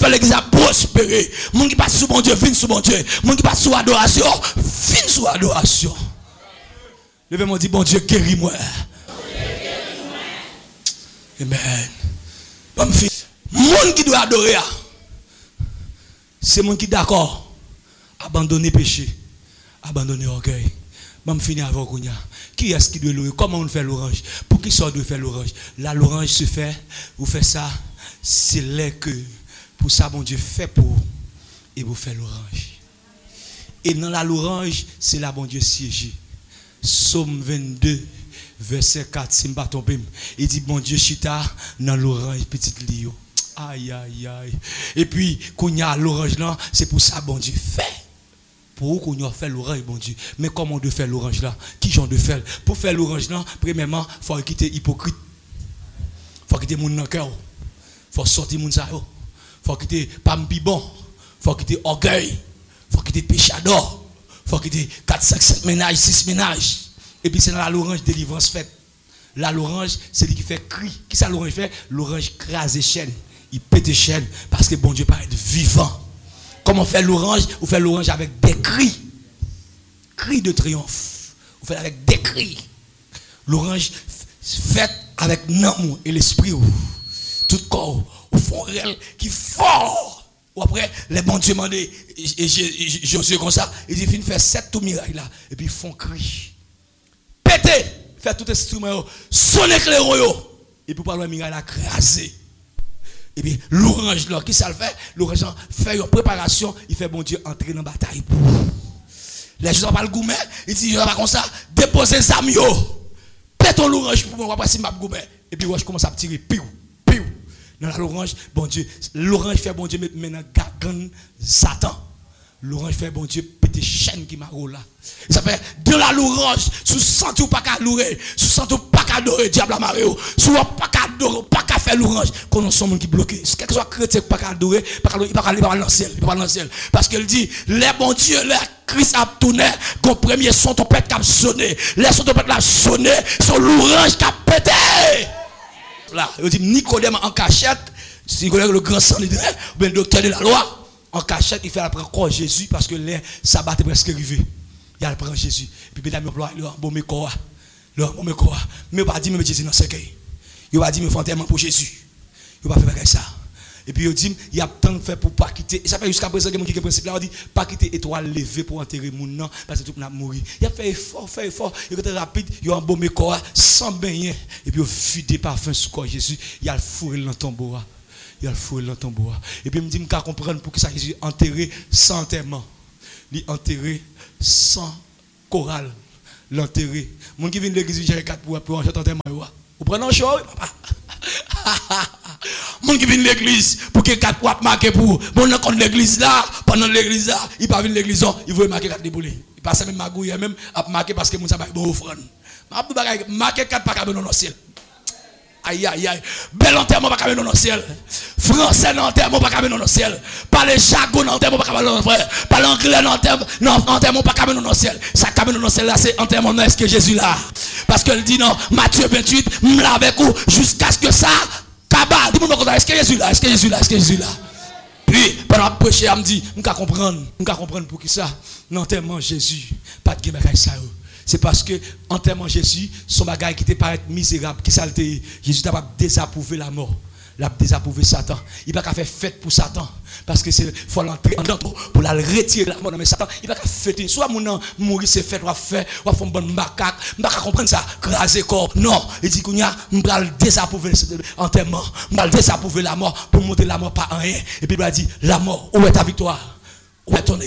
fait l'église à prospérer. Monde qui passe sous bon Dieu, vient sous bon Dieu. Monde qui passe sous adoration, vient sous adoration. Levez-moi, dit bon Dieu, guéris-moi. Amen. Bon fils, monde qui doit adorer, c'est monde qui d'accord. Abandonner péché, abandonner orgueil. Bon finir avec vous. Qui est-ce qui doit louer? Comment on fait l'orange? Pour qui ça doit faire l'orange? Là, l'orange se fait, vous faites ça, c'est là que, pour ça, bon Dieu fait pour, et vous faites l'orange. Et dans la l'orange, c'est là, bon Dieu siège. Psaume 22, verset 4, si je ne pas tomber, il dit, bon Dieu, chita dans l'orange, petite lio. Aïe, aïe, aïe. Et puis, quand il y a l'orange là, c'est pour ça, bon Dieu fait. Pour qu'on a fait l'orange, bon Dieu. Mais comment on doit faire l'orange là? Qui j'en doit faire? Pour faire l'orange là, premièrement, il faut quitter hypocrite. Il faut quitter mon dans le cœur. Il faut sortir mon ça. Il faut quitter pas bon. Il faut quitter orgueil. Il faut quitter péchador. Il faut quitter 4, 5, 7 ménages, 6 ménages. Et puis c'est dans l'orange délivrance faite. Là, l'orange, c'est lui qui fait cri. Qui ça l'orange fait? L'orange crase les chaînes. Il pète les chaînes parce que bon Dieu paraît vivant. Comment faire l'orange? Vous faites l'orange avec des cris. Cris de triomphe. Vous faites avec des cris. L'orange fait avec l'amour et l'esprit. Tout corps. Au fond réel qui fort. Ou après, les bons dieux demandent, et Josué comme ça, ils disent, faire 7 tout miracles là. Et puis ils font cri. Pétez. Faites tout instrument. Sonnez clairon. Et puis parler de miracle là, craser. Et puis l'orange là, qui ça le fait? L'orange fait une préparation, il fait bon Dieu entrer dans la bataille. Les gens parlent gourmet, il dit, je ne pas comme ça, déposez les amis. Pétons l'orange pour moi, passer ma gourmet. Et puis je commence à tirer, piou, piou. Dans l'orange, bon Dieu, l'orange fait bon Dieu maintenant gagan Satan. L'orange fait bon Dieu péter chaîne qui m'a là. Ça fait de la l'orange, sous senti ou pas qu'à louer, sous senti ou pas qu'à adorer diable à marée, sous pas qu'à adorer, pas qu'à faire l'orange, qu'on a son monde qui bloqué. Si quelque soit chrétien pas qu'à adorer, il pas aller dans le ciel, il pas dans le ciel parce qu'elle dit les bon Dieu, les Christ a tourné, qu'on premier son ton pète qui a sonné, les son ton pète qui a sonné, son l'orange qui a pété. Là, il dit Nicodème en cachette, c'est le grand Sanhédrin, ou bien le docteur de la loi. En cachette, il fait prendre Jésus parce que les sabbat est presque arrivé. Il prend Jésus. Et puis, mesdames, il a embaumé corps. Mais il va dire, mais Jésus dans ce cas. Il va dire, mais il faut enterrement pour Jésus. Il va faire ça. Et puis, il dit, il y a tant de fait pour pas quitter. Et ça fait jusqu'à présent, il y a qui principe là, on dit, pas quitter étoile levée pour enterrer mon nom, parce que tout le monde a mouru. Il a fait effort. Il était rapide, il a embaumé corps sans baigner. Et puis, il a vidé parfum sur corps Jésus. Il a fourré dans le tombeau. Il a le fouet dans le tombeau. Et puis il me dit, je comprends pour que ça Jésus enterré sans enterrement. Il enterré sans chorale. L'enterré. Mon qui vient de l'église, j'ai 4 pour un enterrement. Vous prenez un show? Mon qui vient de l'église, pour que 4 pour marquer pour. Mon non contre l'église là, pendant l'église là, il pas venir de l'église, il veut marquer 4 déboulés. Il passe même magouille même à marquer parce que mon ça va bon offrande. Marquer 4 pas dans le ciel. Aïe, aïe, aïe. Bel enterrement, pas qu'à dans le ciel. Français, enterrement, pas qu'à dans le ciel. Parler jargon, enterrement, pas qu'à dans le ciel. Parler anglais, enterrement, pas qu'à dans le ciel. Ça qu'à dans le ciel là, c'est enterrement, est-ce que Jésus là? Parce qu'elle dit non, Matthieu 28, m'la avec vous, jusqu'à ce que ça, kaba. Dis-moi, est-ce que Jésus là? Est-ce que Jésus là? Est-ce que Jésus là? Puis, pendant que prêcher, elle me dit, je comprendre pour qui ça? L'enterrement, Jésus, pas de guémec ça. C'est parce que enterrement Jésus, son bagage qui était paraît misérable, qui saleté, Jésus n'a pas désapprouvé la mort, il a désapprouvé Satan. Il n'a pas faire fête pour Satan parce que c'est faut l'entrer en dedans pour la retirer la mort mais Satan, il n'a pas fêter. Soit mon mourir c'est fête, on va faire un bon macaque, on va comprendre ça, craser corps. Non, il dit qu'on y a on va désapprouver enterrement, on va désapprouver la mort pour montrer la mort pas rien. Et puis il a dit la mort, où est ta victoire? Où est ton